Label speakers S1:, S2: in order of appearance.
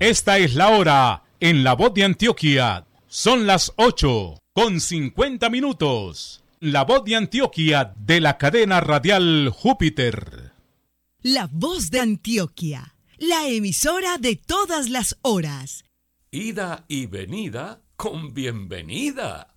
S1: Esta es la hora en La Voz de Antioquia. Son las 8:50. La Voz de Antioquia de la cadena radial Júpiter.
S2: La Voz de Antioquia, la emisora de todas las horas.
S3: Ida y venida con bienvenida.